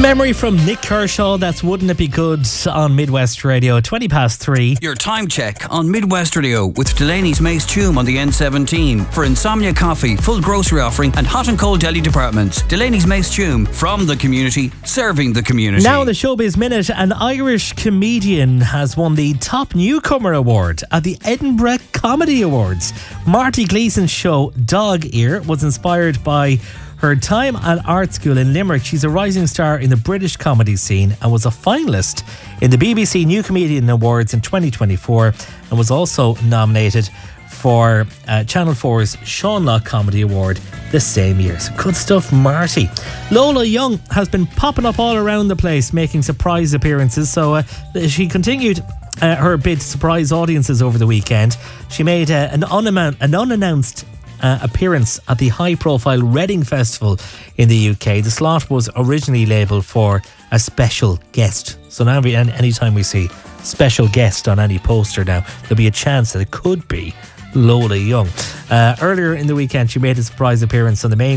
Memory from Nick Kershaw, that's Wouldn't It Be Good on Midwest Radio, 3:20. Your time check on Midwest Radio with Delaney's Mace Tume on the N17 for Insomnia Coffee, full grocery offering and hot and cold deli departments. Delaney's Mace Tume, from the community, serving the community. Now in the Showbiz Minute, an Irish comedian has won the Top Newcomer Award at the Edinburgh Comedy Awards. Marty Gleason's show Dog Ear was inspired by her time at art school in Limerick. She's a rising star in the British comedy scene and was a finalist in the BBC New Comedian Awards in 2024 and was also nominated for Channel 4's Sean Lock Comedy Award the same year. So good stuff, Marty. Lola Young has been popping up all around the place, making surprise appearances. So she continued her bid to surprise audiences over the weekend. She made an unannounced appearance at the high-profile Reading Festival in the UK. The slot was originally labelled for a special guest. So now anytime we see special guest on any poster now, there'll be a chance that it could be Lola Young. Earlier in the weekend, she made a surprise appearance on the main